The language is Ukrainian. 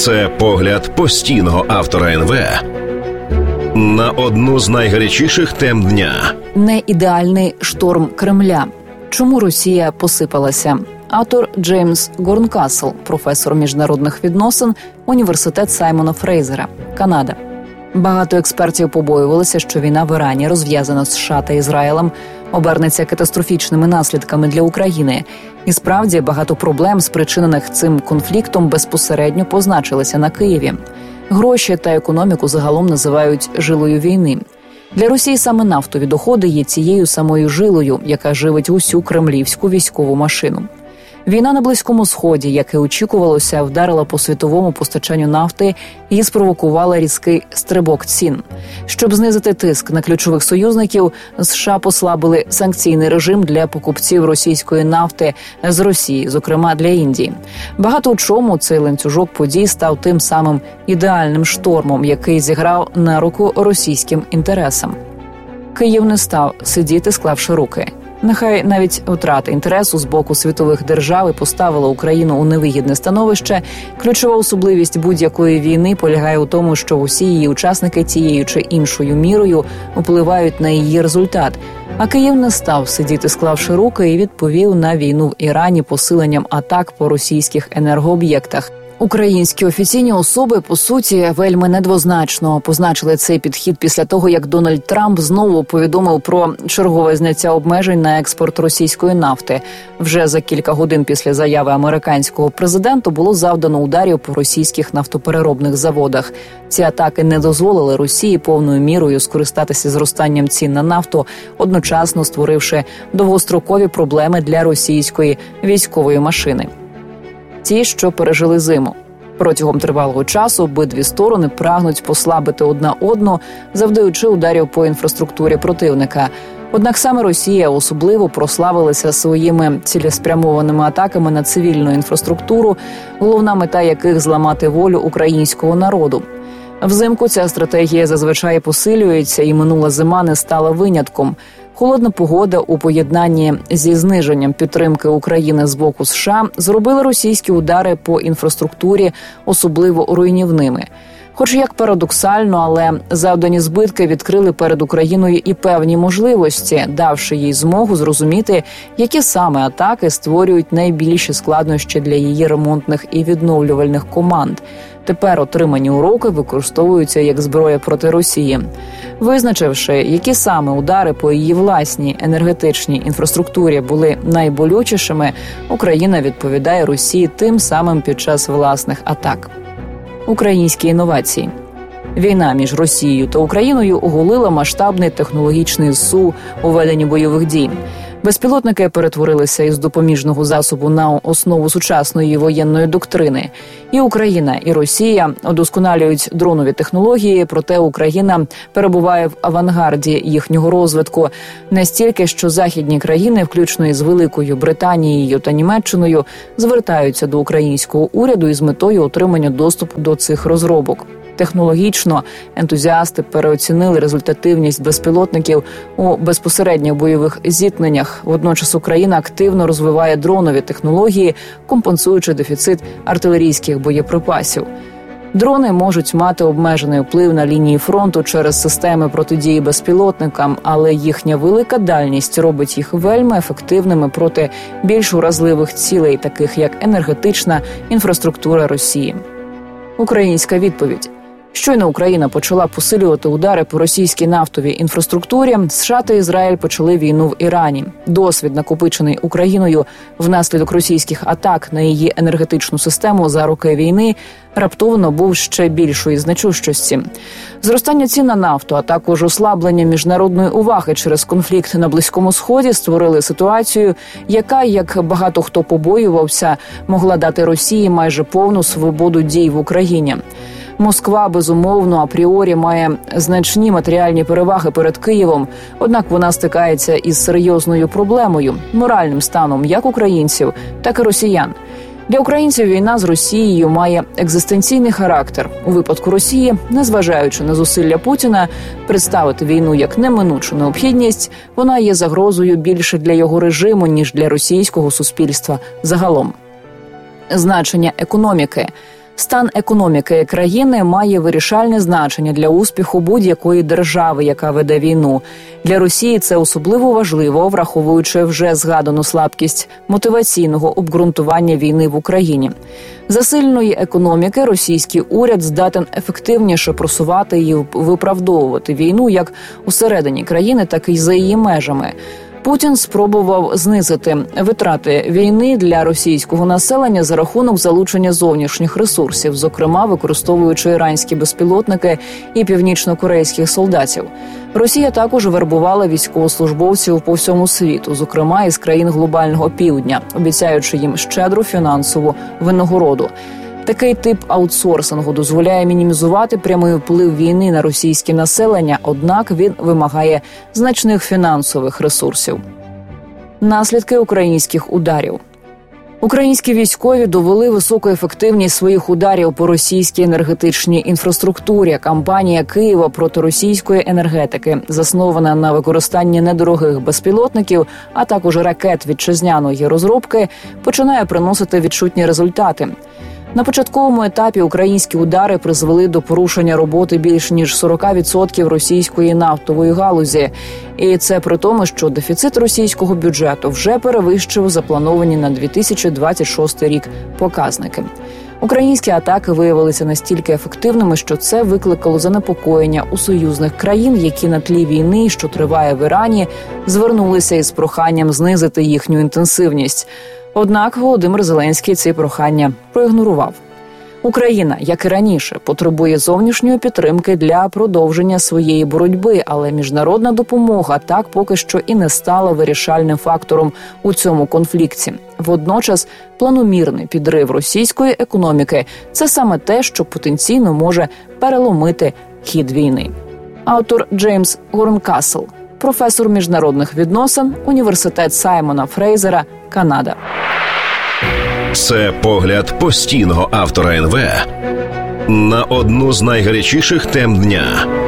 Це погляд постійного автора НВ на одну з найгарячіших тем дня. Неідеальний шторм Кремля. Чому Росія посипалася? Автор Джеймс Горнкасл, професор міжнародних відносин, університет Саймона Фрейзера, Канада. Багато експертів побоювалися, що війна в Ірані, розв'язана з США та Ізраїлем, обернеться катастрофічними наслідками для України. І справді, багато проблем, спричинених цим конфліктом, безпосередньо позначилися на Києві. Гроші та економіку загалом називають жилою війни. Для Росії саме нафтові доходи є цією самою жилою, яка живить усю кремлівську військову машину. Війна на Близькому Сході, як і очікувалося, вдарила по світовому постачанню нафти і спровокувала різкий стрибок цін. Щоб знизити тиск на ключових союзників, США послабили санкційний режим для покупців російської нафти з Росії, зокрема для Індії. Багато у чому цей ланцюжок подій став тим самим ідеальним штормом, який зіграв на руку російським інтересам. Київ не став сидіти, склавши руки. Нехай навіть втрата інтересу з боку світових держав і поставила Україну у невигідне становище, ключова особливість будь-якої війни полягає у тому, що усі її учасники тією чи іншою мірою впливають на її результат. А Київ не став сидіти, склавши руки, і відповів на війну в Ірані посиленням атак по російських енергооб'єктах. Українські офіційні особи, по суті, вельми недвозначно позначили цей підхід після того, як Дональд Трамп знову повідомив про чергове зняття обмежень на експорт російської нафти. Вже за кілька годин після заяви американського президента було завдано ударів по російських нафтопереробних заводах. Ці атаки не дозволили Росії повною мірою скористатися зростанням цін на нафту, одночасно створивши довгострокові проблеми для російської військової машини. Ті, що пережили зиму. Протягом тривалого часу обидві сторони прагнуть послабити одна одну, завдаючи ударів по інфраструктурі противника. Однак саме Росія особливо прославилася своїми цілеспрямованими атаками на цивільну інфраструктуру, головна мета яких – зламати волю українського народу. Взимку ця стратегія зазвичай посилюється, і минула зима не стала винятком. Холодна погода у поєднанні зі зниженням підтримки України з боку США зробила російські удари по інфраструктурі особливо руйнівними. Хоч як парадоксально, але завдані збитки відкрили перед Україною і певні можливості, давши їй змогу зрозуміти, які саме атаки створюють найбільші складнощі для її ремонтних і відновлювальних команд. Тепер отримані уроки використовуються як зброя проти Росії. Визначивши, які саме удари по її власній енергетичній інфраструктурі були найболючішими, Україна відповідає Росії тим самим під час власних атак. Українські інновації. Війна між Росією та Україною оголила масштабний технологічний зсув у веденні бойових дій. Безпілотники перетворилися із допоміжного засобу на основу сучасної воєнної доктрини. І Україна, і Росія удосконалюють дронові технології, проте Україна перебуває в авангарді їхнього розвитку. Настільки, що західні країни, включно із Великою Британією та Німеччиною, звертаються до українського уряду із метою отримання доступу до цих розробок. Технологічно ентузіасти переоцінили результативність безпілотників у безпосередніх бойових зіткненнях. Водночас Україна активно розвиває дронові технології, компенсуючи дефіцит артилерійських боєприпасів. Дрони можуть мати обмежений вплив на лінії фронту через системи протидії безпілотникам, але їхня велика дальність робить їх вельми ефективними проти більш уразливих цілей, таких як енергетична інфраструктура Росії. Українська відповідь. Щойно Україна почала посилювати удари по російській нафтовій інфраструктурі, США та Ізраїль почали війну в Ірані. Досвід, накопичений Україною внаслідок російських атак на її енергетичну систему за роки війни, раптово набув ще більшої значущості. Зростання цін на нафту, а також ослаблення міжнародної уваги через конфлікт на Близькому Сході створили ситуацію, яка, як багато хто побоювався, могла дати Росії майже повну свободу дій в Україні. Москва, безумовно, апріорі має значні матеріальні переваги перед Києвом, однак вона стикається із серйозною проблемою – моральним станом як українців, так і росіян. Для українців війна з Росією має екзистенційний характер. У випадку Росії, незважаючи на зусилля Путіна представити війну як неминучу необхідність, вона є загрозою більше для його режиму, ніж для російського суспільства загалом. Значення економіки. Стан економіки країни має вирішальне значення для успіху будь-якої держави, яка веде війну. Для Росії це особливо важливо, враховуючи вже згадану слабкість мотиваційного обґрунтування війни в Україні. За сильної економіки російський уряд здатен ефективніше просувати і виправдовувати війну як усередині країни, так і за її межами. Путін спробував знизити витрати війни для російського населення за рахунок залучення зовнішніх ресурсів, зокрема використовуючи іранські безпілотники і північно-корейських солдатів. Росія також вербувала військовослужбовців по всьому світу, зокрема із країн глобального півдня, обіцяючи їм щедру фінансову винагороду. Такий тип аутсорсингу дозволяє мінімізувати прямий вплив війни на російське населення, однак він вимагає значних фінансових ресурсів. Наслідки українських ударів. Українські військові довели високу ефективність своїх ударів по російській енергетичній інфраструктурі. Кампанія Києва проти російської енергетики, заснована на використанні недорогих безпілотників, а також ракет вітчизняної розробки, починає приносити відчутні результати. На початковому етапі українські удари призвели до порушення роботи більш ніж 40% російської нафтової галузі. І це при тому, що дефіцит російського бюджету вже перевищив заплановані на 2026 рік показники. Українські атаки виявилися настільки ефективними, що це викликало занепокоєння у союзних країн, які на тлі війни, що триває в Ірані, звернулися із проханням знизити їхню інтенсивність. Однак Володимир Зеленський ці прохання проігнорував. Україна, як і раніше, потребує зовнішньої підтримки для продовження своєї боротьби, але міжнародна допомога так поки що і не стала вирішальним фактором у цьому конфлікті. Водночас, планомірний підрив російської економіки – це саме те, що потенційно може переломити хід війни. Автор Джеймс Горнкасл, професор міжнародних відносин, університет Саймона Фрейзера, Канада. Це погляд постійного автора НВ на одну з найгарячіших тем дня.